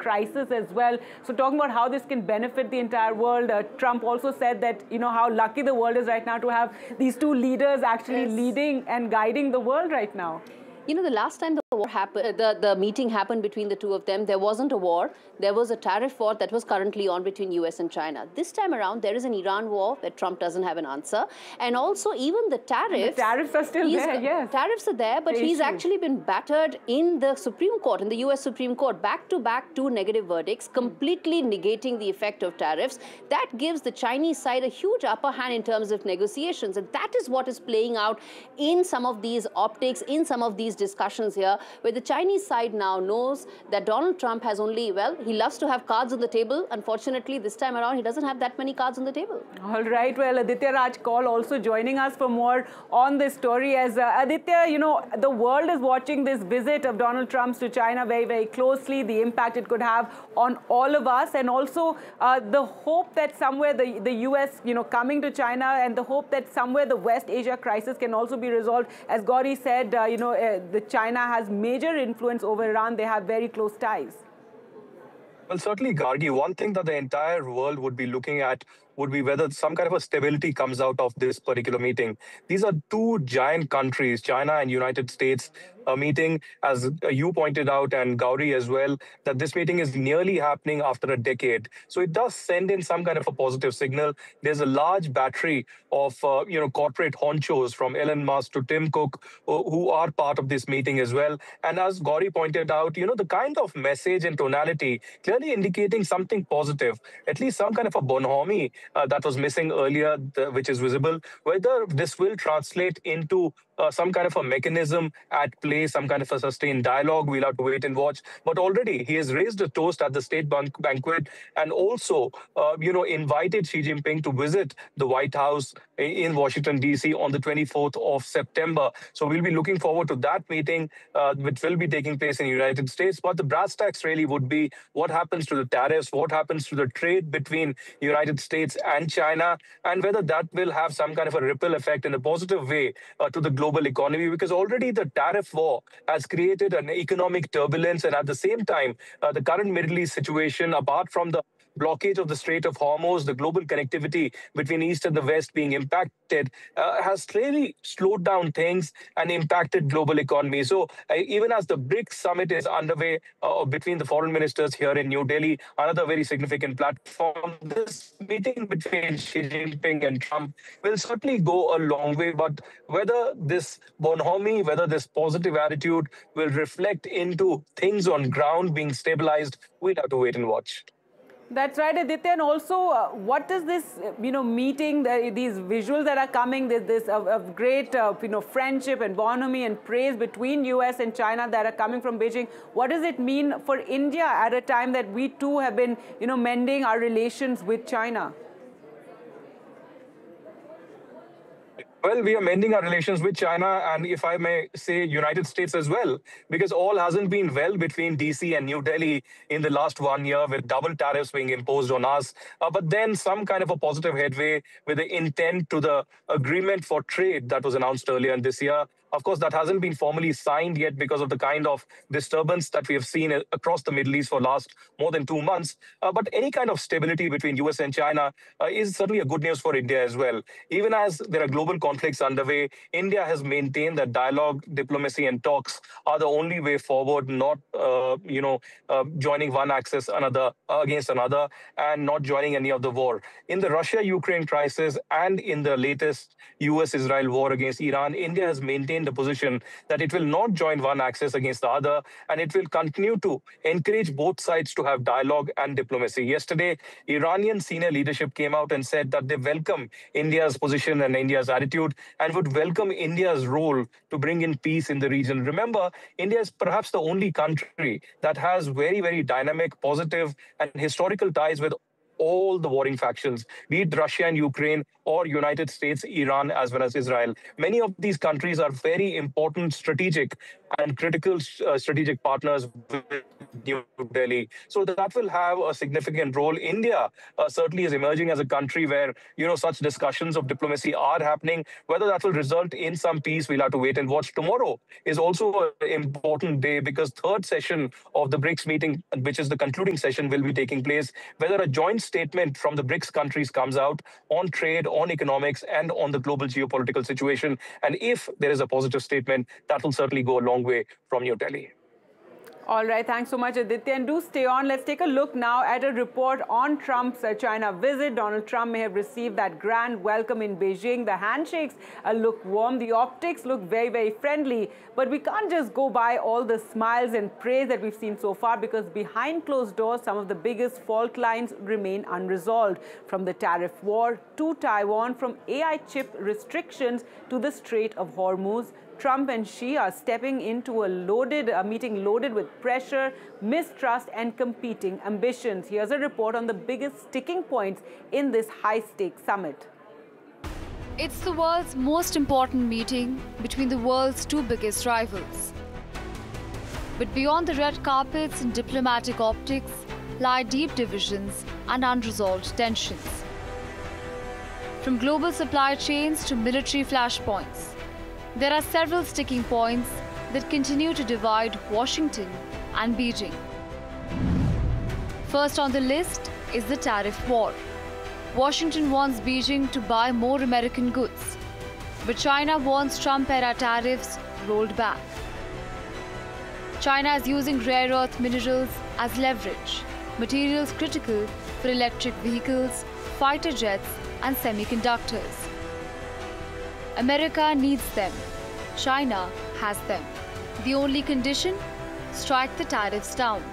crisis as well. So talking about how this can benefit the entire world, Trump also said that, how lucky the world is right now to have these two leaders actually leading and guiding the world right now. The last time the war happened, the meeting happened between the two of them, there wasn't a war. There was a tariff war that was currently on between US and China. This time around, there is an Iran war where Trump doesn't have an answer. And also, even the tariffs... The tariffs are still there, yes. Tariffs are there, but he's actually been battered in the Supreme Court, in the US Supreme Court, back-to-back two negative verdicts, completely negating the effect of tariffs. That gives the Chinese side a huge upper hand in terms of negotiations. And that is what is playing out in some of these optics, in some of these discussions here, where the Chinese side now knows that Donald Trump has only, well, he loves to have cards on the table. Unfortunately, this time around, he doesn't have that many cards on the table. All right. Well, Aditya Raj Kaul also joining us for more on this story. As Aditya, the world is watching this visit of Donald Trump to China very, very closely, the impact it could have on all of us, and also the hope that somewhere the US, coming to China, and the hope that somewhere the West Asia crisis can also be resolved. As Gauri said, the China has major influence over Iran. They have very close ties. Well, certainly, Gargi, one thing that the entire world would be looking at would be whether some kind of a stability comes out of this particular meeting. These are two giant countries, China and United States, a meeting, as you pointed out, and Gauri as well, that this meeting is nearly happening after a decade. So it does send in some kind of a positive signal. There's a large battery of, corporate honchos from Elon Musk to Tim Cook who are part of this meeting as well. And as Gauri pointed out, the kind of message and tonality clearly indicating something positive, at least some kind of a bonhomie that was missing earlier, which is visible. Whether this will translate into some kind of a mechanism at play, some kind of a sustained dialogue, we'll have to wait and watch. But already he has raised a toast at the state banquet and also, invited Xi Jinping to visit the White House in Washington, D.C. on the 24th of September. So we'll be looking forward to that meeting, which will be taking place in the United States. But the brass tacks really would be what happens to the tariffs, what happens to the trade between the United States and China, and whether that will have some kind of a ripple effect in a positive way to the global economy, because already the tariff war has created an economic turbulence. And at the same time, the current Middle East situation, apart from the blockage of the Strait of Hormuz, the global connectivity between East and the West being impacted, has clearly slowed down things and impacted global economy. So even as the BRICS summit is underway between the foreign ministers here in New Delhi, another very significant platform, this meeting between Xi Jinping and Trump will certainly go a long way. But whether this bonhomie, whether this positive attitude will reflect into things on ground being stabilized, we'll have to wait and watch. That's right, Aditya. And also, what does this, meeting, these visuals that are coming, this of great, friendship and bonhomie and praise between US and China that are coming from Beijing, what does it mean for India at a time that we too have been, mending our relations with China? Well, we are mending our relations with China and, if I may say, United States as well, because all hasn't been well between DC and New Delhi in the last 1 year with double tariffs being imposed on us. But then some kind of a positive headway with the intent to the agreement for trade that was announced earlier in this year. Of course, that hasn't been formally signed yet because of the kind of disturbance that we have seen across the Middle East for last more than 2 months. But any kind of stability between US and China is certainly a good news for India as well. Even as there are global conflicts underway, India has maintained that dialogue, diplomacy, and talks are the only way forward, not joining one axis against another, and not joining any of the war. In the Russia-Ukraine crisis and in the latest US-Israel war against Iran, India has maintained a position that it will not join one axis against the other, and it will continue to encourage both sides to have dialogue and diplomacy. Yesterday, Iranian senior leadership came out and said that they welcome India's position and India's attitude and would welcome India's role to bring in peace in the region. Remember, India is perhaps the only country that has very, very dynamic, positive, and historical ties with all the warring factions, be it Russia and Ukraine or United States, Iran, as well as Israel. Many of these countries are very important strategic and critical strategic partners with New Delhi. So that will have a significant role. India certainly is emerging as a country where, such discussions of diplomacy are happening. Whether that will result in some peace, we'll have to wait and watch. Tomorrow is also an important day because third session of the BRICS meeting, which is the concluding session, will be taking place. Whether a joint statement from the BRICS countries comes out on trade, on economics, and on the global geopolitical situation. And if there is a positive statement, that will certainly go a long way from New Delhi. All right, thanks so much, Aditya. And do stay on. Let's take a look now at a report on Trump's China visit. Donald Trump may have received that grand welcome in Beijing. The handshakes look warm. The optics look very, very friendly. But we can't just go by all the smiles and praise that we've seen so far, because behind closed doors, some of the biggest fault lines remain unresolved. From the tariff war to Taiwan, from AI chip restrictions to the Strait of Hormuz, Trump and Xi are stepping into a meeting loaded with pressure, mistrust, and competing ambitions. Here's a report on the biggest sticking points in this high-stakes summit. It's the world's most important meeting between the world's two biggest rivals. But beyond the red carpets and diplomatic optics lie deep divisions and unresolved tensions. From global supply chains to military flashpoints, there are several sticking points that continue to divide Washington and Beijing. First on the list is the tariff war. Washington wants Beijing to buy more American goods, but China wants Trump-era tariffs rolled back. China is using rare earth minerals as leverage, materials critical for electric vehicles, fighter jets, and semiconductors. America needs them. China has them. The only condition? Strike the tariffs down.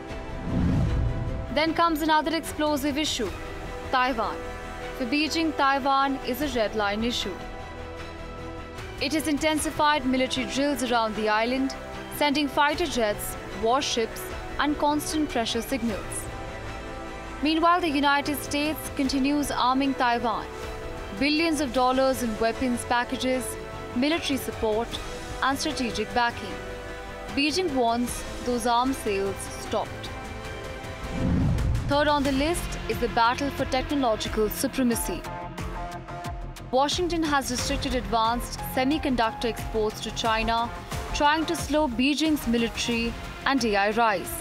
Then comes another explosive issue, Taiwan. For Beijing, Taiwan is a red line issue. It has intensified military drills around the island, sending fighter jets, warships, and constant pressure signals. Meanwhile, the United States continues arming Taiwan. Billions of dollars in weapons packages, military support, and strategic backing. Beijing wants those arms sales stopped. Third on the list is the battle for technological supremacy. Washington has restricted advanced semiconductor exports to China, trying to slow Beijing's military and AI rise.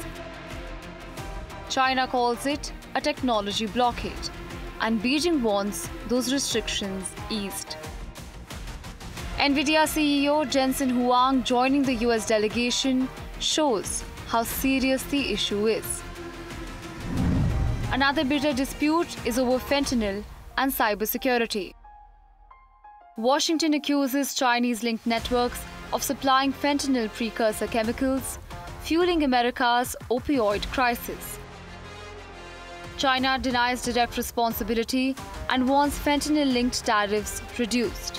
China calls it a technology blockade, and Beijing wants those restrictions eased. NVIDIA CEO Jensen Huang joining the US delegation shows how serious the issue is. Another bitter dispute is over fentanyl and cybersecurity. Washington accuses Chinese-linked networks of supplying fentanyl precursor chemicals, fueling America's opioid crisis. China denies direct responsibility and wants fentanyl-linked tariffs reduced.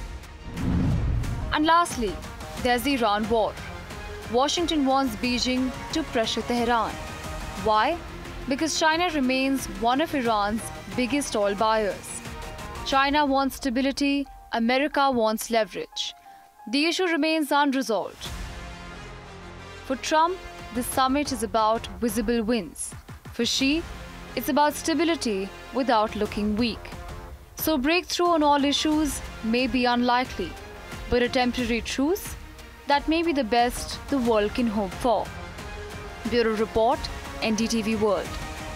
And lastly, there's the Iran war. Washington wants Beijing to pressure Tehran. Why? Because China remains one of Iran's biggest oil buyers. China wants stability, America wants leverage. The issue remains unresolved. For Trump, the summit is about visible wins. For Xi, it's about stability without looking weak. So breakthrough on all issues may be unlikely, but a temporary truce, that may be the best the world can hope for. Bureau Report, NDTV World.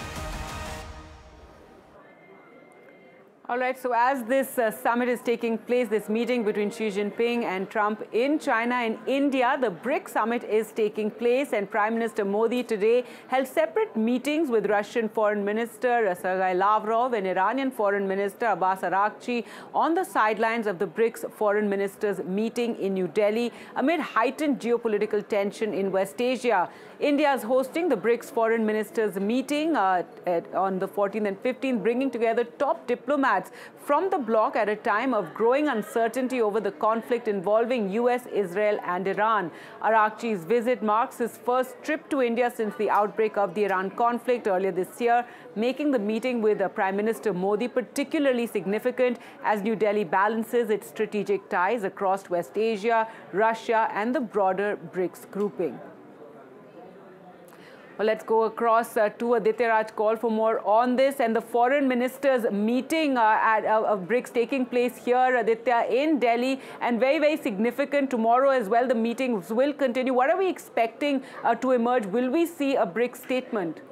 All right, so as this summit is taking place, this meeting between Xi Jinping and Trump in China and India, the BRICS summit is taking place, and Prime Minister Modi today held separate meetings with Russian Foreign Minister Sergei Lavrov and Iranian Foreign Minister Abbas Araghchi on the sidelines of the BRICS Foreign Ministers meeting in New Delhi amid heightened geopolitical tension in West Asia. India is hosting the BRICS foreign ministers meeting on the 14th and 15th, bringing together top diplomats from the bloc at a time of growing uncertainty over the conflict involving US, Israel and Iran. Arakchi's visit marks his first trip to India since the outbreak of the Iran conflict earlier this year, making the meeting with Prime Minister Modi particularly significant as New Delhi balances its strategic ties across West Asia, Russia and the broader BRICS grouping. Well, let's go across to Aditya Raj Kaul for more on this and the foreign ministers meeting of BRICS taking place here, Aditya, in Delhi, and very, very significant tomorrow as well. The meetings will continue. What are we expecting to emerge? Will we see a BRICS statement?